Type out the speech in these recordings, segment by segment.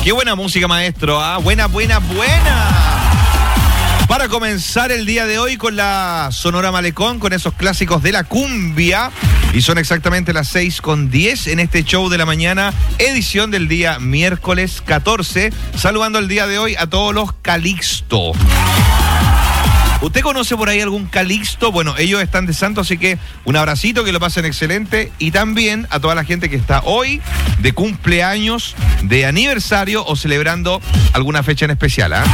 Qué buena música, maestro, ¿ah? Buena. Para comenzar el día de hoy con la Sonora Malecón, con esos clásicos de la cumbia. Y son exactamente las 6:10 en este show de la mañana, edición del día miércoles 14. Saludando el día de hoy a todos los Calixto. ¿Usted conoce por ahí algún Calixto? Bueno, ellos están de santo, así que un abracito, que lo pasen excelente. Y también a toda la gente que está hoy de cumpleaños, de aniversario o celebrando alguna fecha en especial, ¿ah?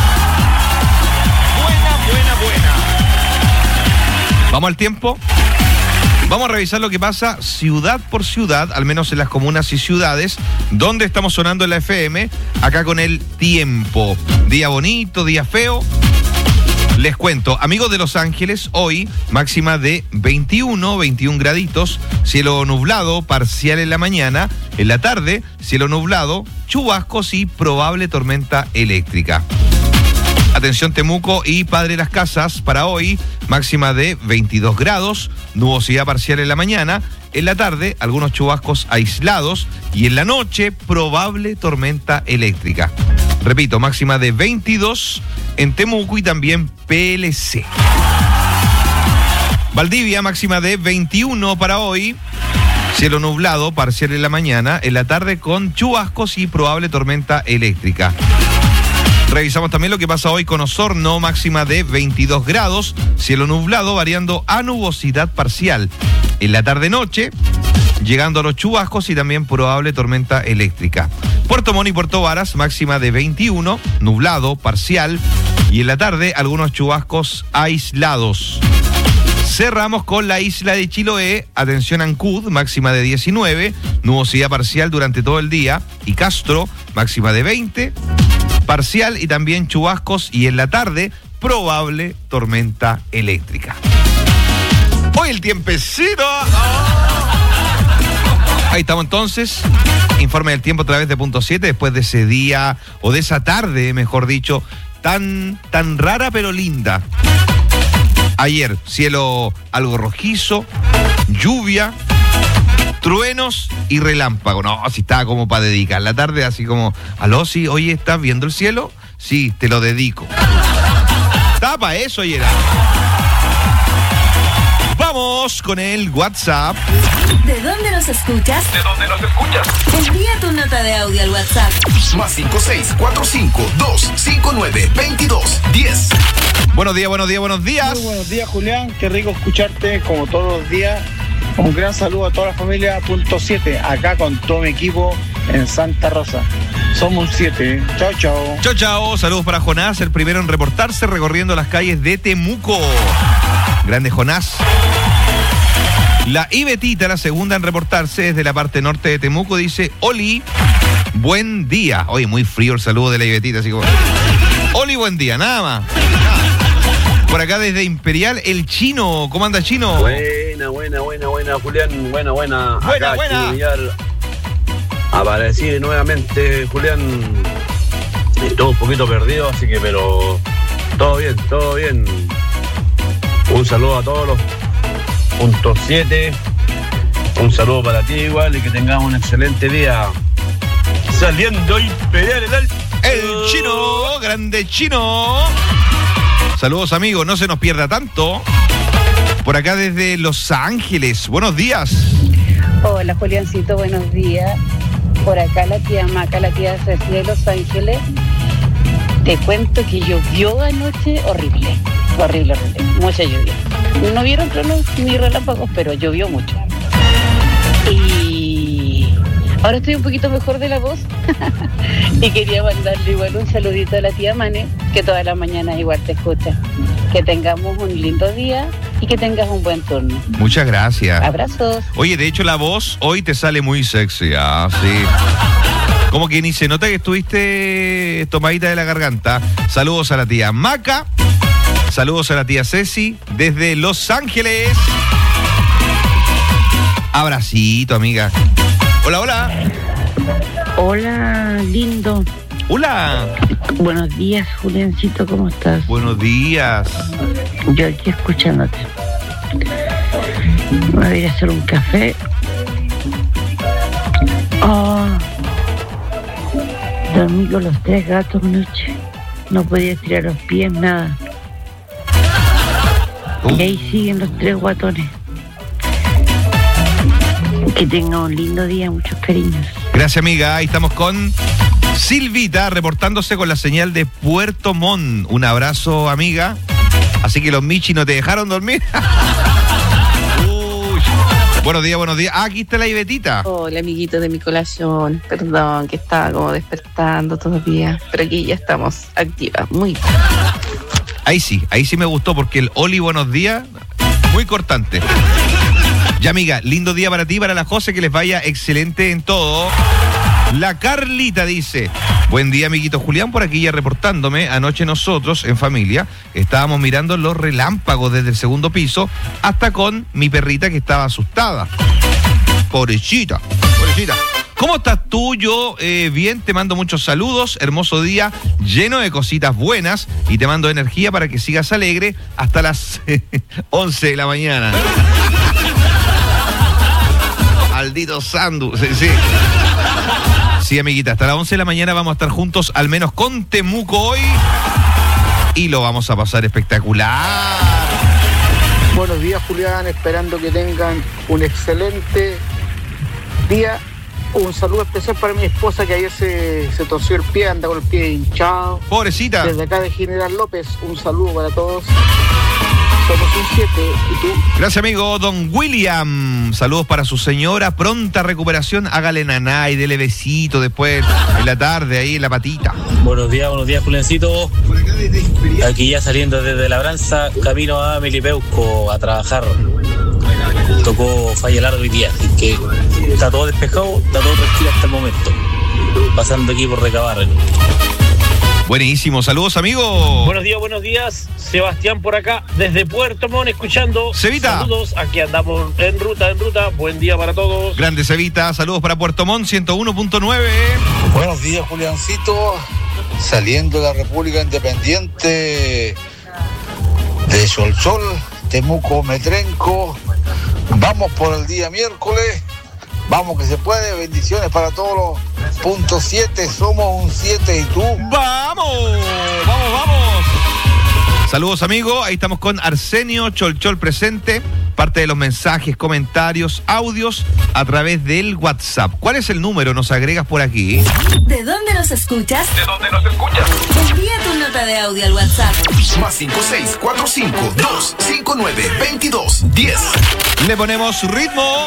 Buena. Vamos al tiempo. Vamos a revisar lo que pasa ciudad por ciudad, al menos en las comunas y ciudades, donde estamos sonando en la FM, acá con el tiempo. Día bonito, día feo. Les cuento, amigos de Los Ángeles, hoy máxima de 21 graditos, cielo nublado, parcial en la mañana, en la tarde, cielo nublado, chubascos y probable tormenta eléctrica. Atención Temuco y Padre Las Casas, para hoy máxima de 22 grados, nubosidad parcial en la mañana, en la tarde algunos chubascos aislados y en la noche probable tormenta eléctrica. Repito, máxima de 22 en Temuco y también PLC. Valdivia, máxima de 21 para hoy. Cielo nublado, parcial en la mañana, en la tarde con chubascos y probable tormenta eléctrica. Revisamos también lo que pasa hoy con Osorno, máxima de 22 grados, cielo nublado variando a nubosidad parcial. En la tarde-noche, llegando a los chubascos y también probable tormenta eléctrica. Puerto Montt y Puerto Varas, máxima de 21, nublado, parcial. Y en la tarde, algunos chubascos aislados. Cerramos con la isla de Chiloé, atención Ancud, máxima de 19, nubosidad parcial durante todo el día. Y Castro, máxima de 20, parcial y también chubascos. Y en la tarde, probable tormenta eléctrica. Hoy el tiempecito. Ahí estamos entonces. Informe del tiempo a través de Punto 7, después de ese día, o de esa tarde, mejor dicho, tan rara pero linda. Ayer, cielo algo rojizo, lluvia, truenos y relámpago. No, si estaba como para dedicar. La tarde así como, aló, sí, oye, ¿estás viendo el cielo? Sí, te lo dedico. Estaba para eso ayer. Vamos con el WhatsApp. ¿De dónde nos escuchas? Envía tu nota de audio al WhatsApp. Más 56-45-259-2210. Buenos días. Muy buenos días, Julián. Qué rico escucharte como todos los días. Un gran saludo a toda la familia Punto 7, acá con todo mi equipo en Santa Rosa. Somos 7. Chao. Saludos para Jonás, el primero en reportarse recorriendo las calles de Temuco. Grande Jonás. La Ibetita, la segunda en reportarse desde la parte norte de Temuco, dice: Oli, buen día. Oye, muy frío el saludo de la Ibetita, así como: Oli, buen día, nada más. Por acá desde Imperial, el Chino. ¿Cómo anda, Chino? Buena, Julián. Buena. Acá, buena. Aparecí nuevamente, Julián. Estoy un poquito perdido, así que, pero todo bien. Un saludo a todos los Punto 7. Un saludo para ti igual y que tengamos un excelente día. Saliendo Imperial el Chino, grande Chino. Saludos, amigos, no se nos pierda tanto. Por acá desde Los Ángeles, buenos días. Hola, Juliancito, buenos días. Por acá la tía Maca, la tía Ceci de Los Ángeles. Te cuento que llovió anoche horrible. Mucha lluvia. No vieron truenos ni relámpagos, pero llovió mucho. Y ahora estoy un poquito mejor de la voz. Y quería mandarle igual un saludito a la tía Mane, que todas las mañanas igual te escucha. Que tengamos un lindo día y que tengas un buen turno. Muchas gracias. Abrazos. Oye, de hecho la voz hoy te sale muy sexy, sí. Como que ni se nota que estuviste tomadita de la garganta. Saludos a la tía Maca. Saludos a la tía Ceci desde Los Ángeles. Abracito, amiga. Hola. Hola, lindo. Hola. Buenos días, Juliancito, ¿cómo estás? Buenos días. Yo aquí escuchándote. Me voy a ir a hacer un café. Dormí con los 3 gatos anoche. No podía estirar los pies, nada. Y ahí siguen los 3 guatones. Que tenga un lindo día, muchos cariños. Gracias, amiga. Ahí estamos con Silvita reportándose con la señal de Puerto Montt. Un abrazo, amiga. Así que los Michi no te dejaron dormir. Uy. Buenos días, buenos días. Ah, aquí está la Ibetita. Hola, amiguitos de mi colación. Perdón, que estaba como despertando todavía. Pero aquí ya estamos activas, muy bien. Ahí sí me gustó porque el Oli, buenos días, muy cortante. Ya, amiga, lindo día para ti, para la José, que les vaya excelente en todo. La Carlita dice: buen día, amiguito Julián, por aquí ya reportándome. Anoche nosotros, en familia, estábamos mirando los relámpagos desde el segundo piso, hasta con mi perrita que estaba asustada. Pobrecita. ¿Cómo estás tú? Yo bien, te mando muchos saludos, hermoso día, lleno de cositas buenas, y te mando energía para que sigas alegre hasta las 11 de la mañana. Maldito Sandu, sí. Sí, amiguita, hasta las 11 de la mañana vamos a estar juntos, al menos con Temuco hoy, y lo vamos a pasar espectacular. Buenos días, Julián, esperando que tengan un excelente día. Un saludo especial para mi esposa, que ayer se torció el pie, anda con el pie hinchado. Pobrecita. Desde acá de General López, un saludo para todos. Somos un 7, ¿y tú? Gracias, amigo. Don William, saludos para su señora, pronta recuperación. Hágale naná y dele besito después en la tarde, ahí en la patita. Buenos días, Juliancito. Aquí ya saliendo desde Labranza, camino a Melipeuco a trabajar. Tocó falla larga hoy día, así que está todo despejado, está todo tranquilo hasta el momento. Pasando aquí por Recabar. Buenísimo, saludos, amigo. Buenos días. Sebastián por acá, desde Puerto Montt, escuchando. Cevita. Saludos, aquí andamos en ruta. Buen día para todos. Grande, Cevita, saludos para Puerto Montt, 101.9. Buenos días, Juliancito. Saliendo de la República Independiente de Solsol, Temuco, Metrenco. Vamos por el día miércoles. Vamos que se puede. Bendiciones para todos los puntos 7. Somos un 7 y tú. ¡Vamos! Saludos, amigo. Ahí estamos con Arsenio Cholchol presente. Parte de los mensajes, comentarios, audios a través del WhatsApp. ¿Cuál es el número? Nos agregas por aquí. ¿De dónde nos escuchas? Envía tu nota de audio al WhatsApp. Más 5645-259-2210. Le ponemos ritmo.